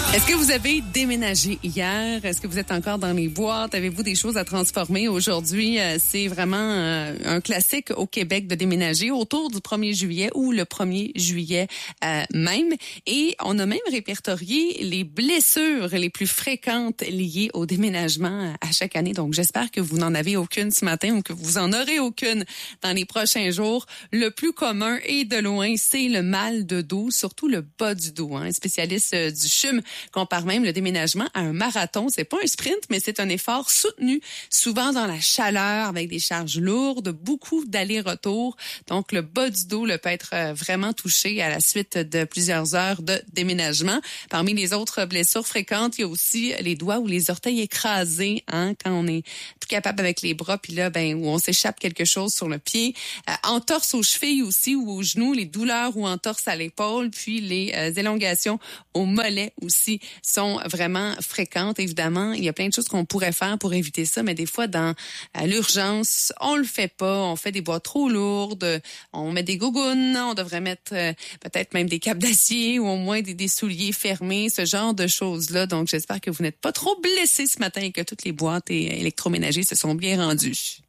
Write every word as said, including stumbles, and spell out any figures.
Est-ce que vous avez déménagé hier? Est-ce que vous êtes encore dans les boîtes? Avez-vous des choses à transformer aujourd'hui? C'est vraiment un classique au Québec de déménager autour du premier juillet ou le premier juillet euh, même. Et on a même répertorié les blessures les plus fréquentes liées au déménagement à chaque année. Donc, j'espère que vous n'en avez aucune ce matin ou que vous en aurez aucune dans les prochains jours. Le plus commun et de loin, c'est le mal de dos, surtout le bas du dos. Hein. Un spécialiste euh, du C H U M compare même le déménagement à un marathon. C'est pas un sprint, mais c'est un effort soutenu, souvent dans la chaleur, avec des charges lourdes, beaucoup d'allers-retours. Donc, le bas du dos là, peut être vraiment touché à la suite de plusieurs heures de déménagement. Parmi les autres blessures fréquentes, il y a aussi les doigts ou les orteils écrasés, hein, quand on est plus capable avec les bras, puis là, ben, où on s'échappe quelque chose sur le pied. Euh, entorse aux chevilles aussi ou aux genoux, les douleurs ou entorse à l'épaule, puis les euh, élongations aux mollets aussi sont vraiment fréquentes. Évidemment, il y a plein de choses qu'on pourrait faire pour éviter ça, mais des fois, dans à l'urgence, on le fait pas. On fait des boîtes trop lourdes, on met des gougounes, on devrait mettre euh, peut-être même des câbles d'acier ou au moins des, des souliers fermés, ce genre de choses-là. Donc, j'espère que vous n'êtes pas trop blessés ce matin et que toutes les boîtes et électroménagers se sont bien rendues.